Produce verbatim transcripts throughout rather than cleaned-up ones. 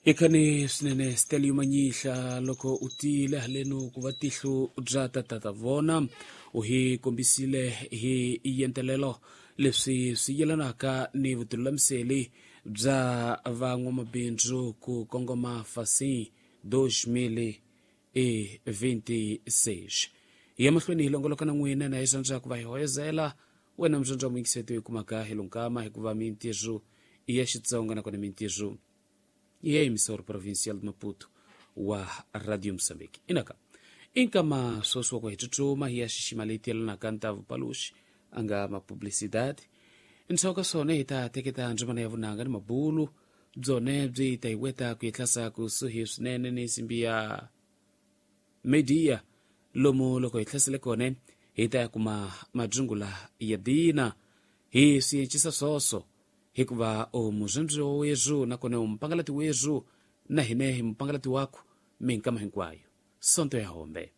Ikani sinene steli manyihla loko utile halenu kuvatihlu dza tatatavona uhi kombisile hi yentelelo leswi swi yelanaka ni vutulamiseli bya van'wamabindzu ku kongoma fasi dois mil e vinte e seis. Hi mahlweni hi longoloka na n'wina na hi sandza ku va hi hoyezela wena mzonja mwingiseto hi kumaka hi lunkama hi ku va mintirho ya Xitsonga na kona mintirho ya emissora provincial de Maputo wa Radio Moçambique. Inaka inkama swoswo kwa hitutuma hi ya xixima leti yelanaka ntavu paluxi anga mapublicidade insoka sone hita teketa njumana ya vunanga ni mabulu byone byi ta iweta ku yitlasa ku suhi swinene ni simbi ya media lomu loko hitlasile kone hita ya kuma majungula ya dina hi siyechisa soso hikuva o muzundzo wezu na kone umpangalati wezu na hine hi mpangalati wako minkama hinkwayo sonto ya hombe.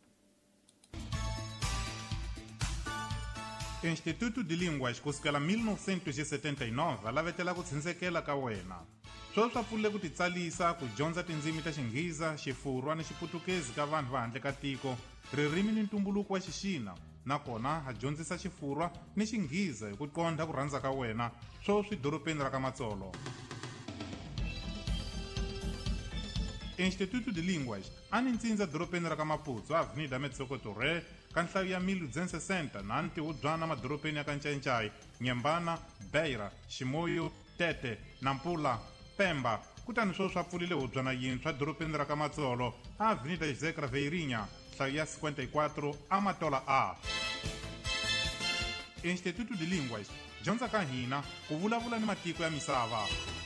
Instituto de Línguas kusukela mil novecentos e setenta e nove alavetela ku tshindzekela ka wena swo swa pfulile ku titsalisa ku dyondza tindzimi ta Xingheza, Xifurwa ni Xiputukezi ka vanhu va handle ka tiko, ririmi ni ntumbuluko wa Xixina, nakona ha dyondzisa Xifurwa ni Xingheza hi ku qondha ku rhandza ka wena swo swi doropeni ra ka Matsolo. Instituto de Línguas a ni ntsindza doropeni ra ka Maputo, Avenida Metsokotoré, ka nhlayo ya mil duzentos e sessenta na ntihudzwana madoropeni ya ka Ncancai, Nyembana, Beira, Ximoyo, Tete, Nampula, Pemba, kutani swo swa pfulile hudzwana yintshwa doropeni ra ka Matsolo, Avenida José Craveirinha, nhlayo ya cinquenta e quatro, Amatola A. Instituto de Línguas dyondza ka hina ku vulavula ni matiko ya misava.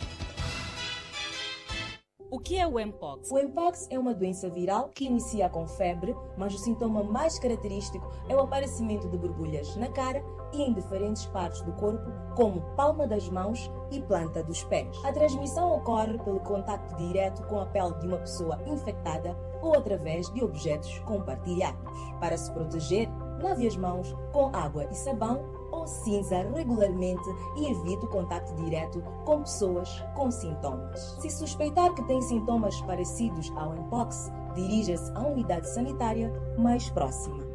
O que é o Mpox? O Mpox é uma doença viral que inicia com febre, mas o sintoma mais característico é o aparecimento de borbulhas na cara e em diferentes partes do corpo, como palma das mãos e planta dos pés. A transmissão ocorre pelo contacto direto com a pele de uma pessoa infectada ou através de objetos compartilhados. Para se proteger, lave as mãos com água e sabão ou cinza regularmente e evite o contacto direto com pessoas com sintomas. Se suspeitar que tem sintomas parecidos ao Mpox, dirija-se à unidade sanitária mais próxima.